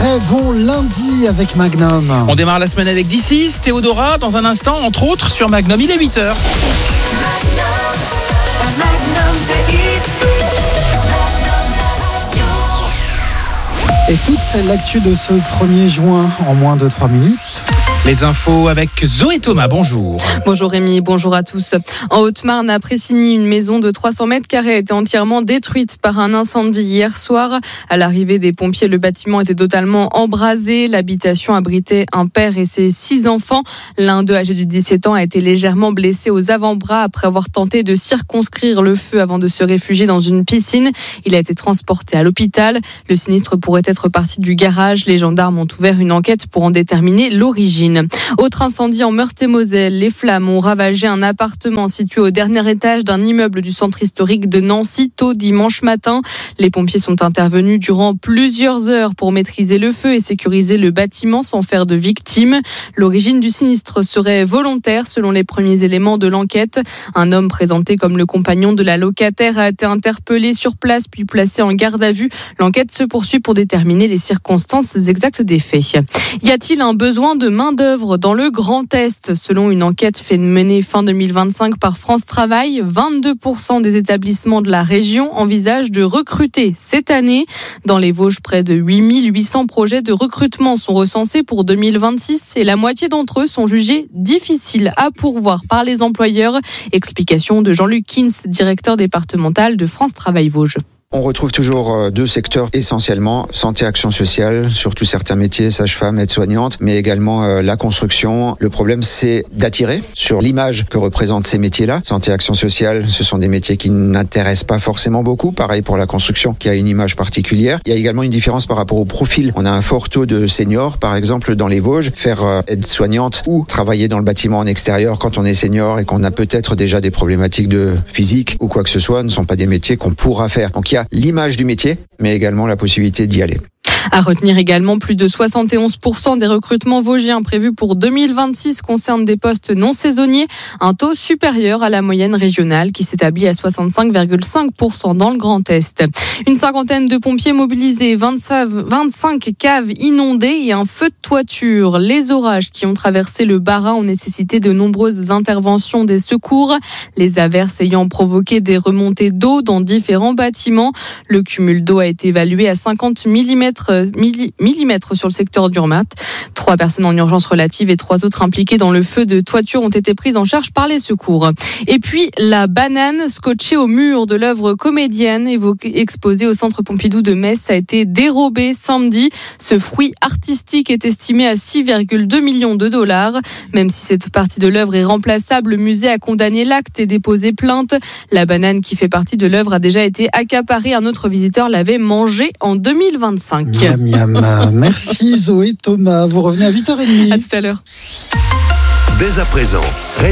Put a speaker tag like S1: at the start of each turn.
S1: Très bon lundi avec Magnum.
S2: On démarre la semaine avec D6, Théodora, dans un instant, entre autres, sur Magnum, il est 8h.
S1: Et toute l'actu de ce 1er juin en moins de 3 minutes.
S2: Les infos avec Zoé Thomas, bonjour.
S3: Bonjour Rémi, bonjour à tous. En Haute-Marne, à Pressigny, une maison de 300 mètres carrés a été entièrement détruite par un incendie hier soir. À l'arrivée des pompiers, le bâtiment était totalement embrasé. L'habitation abritait un père et ses 6 enfants. L'un d'eux, âgé de 17 ans, a été légèrement blessé aux avant-bras après avoir tenté de circonscrire le feu avant de se réfugier dans une piscine. Il a été transporté à l'hôpital. Le sinistre pourrait être parti du garage. Les gendarmes ont ouvert une enquête pour en déterminer l'origine. Autre incendie en Meurthe-et-Moselle. Les flammes ont ravagé un appartement situé au dernier étage d'un immeuble du centre historique de Nancy tôt dimanche matin. Les pompiers sont intervenus durant plusieurs heures pour maîtriser le feu et sécuriser le bâtiment sans faire de victimes. L'origine du sinistre serait volontaire selon les premiers éléments de l'enquête. Un homme présenté comme le compagnon de la locataire a été interpellé sur place puis placé en garde à vue. L'enquête se poursuit pour déterminer les circonstances exactes des faits. Y a-t-il un besoin de main-d'œuvre dans le Grand Est? Selon une enquête menée fin 2025 par France Travail, 22% des établissements de la région envisagent de recruter cette année. Dans les Vosges, près de 8800 projets de recrutement sont recensés pour 2026 et la moitié d'entre eux sont jugés difficiles à pourvoir par les employeurs. Explication de Jean-Luc Kins, directeur départemental de France Travail Vosges.
S4: On retrouve toujours 2 secteurs essentiellement, santé, action sociale, surtout certains métiers, sage-femme, aide-soignante, mais également la construction. Le problème, c'est d'attirer sur l'image que représentent ces métiers-là. Santé, action sociale, ce sont des métiers qui n'intéressent pas forcément beaucoup. Pareil pour la construction, qui a une image particulière. Il y a également une différence par rapport au profil. On a un fort taux de seniors, par exemple, dans les Vosges. Faire aide-soignante ou travailler dans le bâtiment en extérieur quand on est senior et qu'on a peut-être déjà des problématiques de physique ou quoi que ce soit, ne sont pas des métiers qu'on pourra faire. Donc il y a l'image du métier, mais également la possibilité d'y aller.
S3: À retenir également, plus de 71% des recrutements vosgiens prévus pour 2026 concernent des postes non saisonniers, un taux supérieur à la moyenne régionale qui s'établit à 65,5% dans le Grand Est. Une cinquantaine de pompiers mobilisés, 25 caves inondées et un feu de toiture. Les orages qui ont traversé le Bas-Rhin ont nécessité de nombreuses interventions des secours, les averses ayant provoqué des remontées d'eau dans différents bâtiments. Le cumul d'eau a été évalué à 50 millimètres sur le secteur d'Urmat. 3 personnes en urgence relative et 3 autres impliquées dans le feu de toiture ont été prises en charge par les secours. Et puis, la banane scotchée au mur de l'œuvre comédienne exposée au Centre Pompidou de Metz a été dérobée samedi. Ce fruit artistique est estimé à 6,2 millions de dollars. Même si cette partie de l'œuvre est remplaçable, le musée a condamné l'acte et déposé plainte. La banane qui fait partie de l'œuvre a déjà été accaparée. Un autre visiteur l'avait mangée en 2025.
S1: Miam, miam. Merci Zoé Thomas. Vous revenez à 8h30.
S3: À tout à l'heure.
S5: Dès à présent,